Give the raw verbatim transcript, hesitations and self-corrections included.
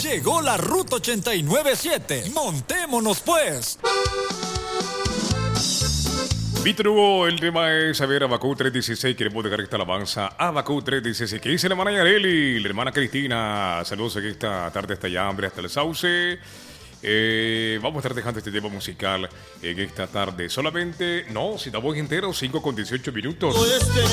Llegó la Ruta ochenta y nueve siete. Montémonos pues. Víctor Hugo, el tema es, a ver, Abacú tres dieciséis, queremos dejar esta alabanza. Abacú tres dieciséis, ¿qué dice la hermana Yareli? La hermana Cristina, saludos en esta tarde, está ya hambre hasta el sauce. Eh, vamos a estar dejando este tema musical en esta tarde. Solamente, no, si estamos enteros, cinco con dieciocho minutos.